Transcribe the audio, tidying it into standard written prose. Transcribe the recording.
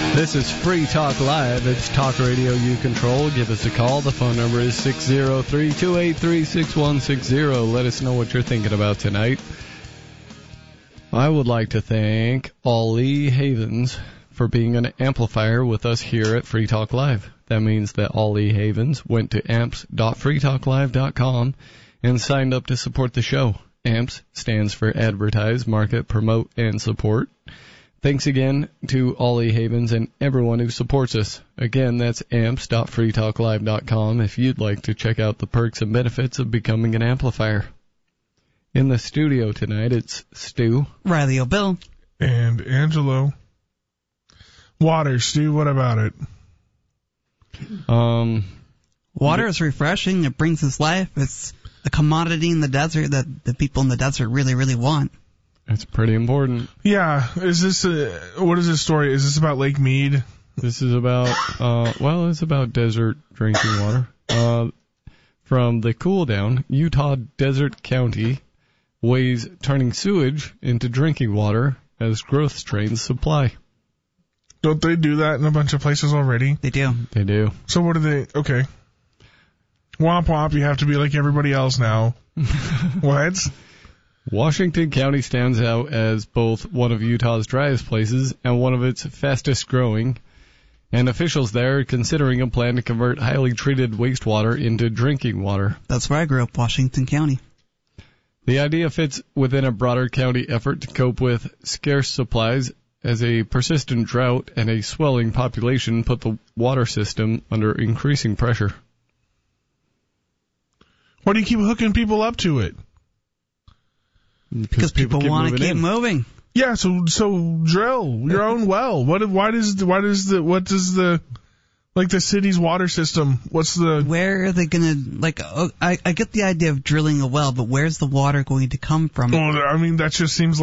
This is Free Talk Live. It's talk radio you control. Give us a call. The phone number is 603-283-6160. Let us know what you're thinking about tonight. I would like to thank Ollie Havens for being an amplifier with us here at Free Talk Live. That means that Ollie Havens went to amps.freetalklive.com and signed up to support the show. AMPS stands for Advertise, Market, Promote, and Support. Thanks again to Ollie Havens and everyone who supports us. Again, that's amps.freetalklive.com if you'd like to check out the perks and benefits of becoming an amplifier. In the studio tonight, it's Stu, Riley O'Bill, and Angelo. Water, Stu, what about it? Water is refreshing. It brings us life. It's a commodity in the desert that the people in the desert really, really want. It's pretty important. Yeah. Is this what is this story? Is this about Lake Mead? This is about, it's about desert drinking water. From the Cool Down, Utah Desert County weighs turning sewage into drinking water as growth strains supply. Don't they do that in a bunch of places already? They do. They do. So what do they... Okay. Womp womp, you have to be like everybody else now. What? Washington County stands out as both one of Utah's driest places and one of its fastest growing, and officials there are considering a plan to convert highly treated wastewater into drinking water. That's where I grew up, Washington County. The idea fits within a broader county effort to cope with scarce supplies as a persistent drought and a swelling population put the water system under increasing pressure. Why do you keep hooking people up to it? Because people want to keep moving. Yeah, so drill your own well. What does the city's water system? Where are they gonna I get the idea of drilling a well, but where's the water going to come from? Well, I mean that just seems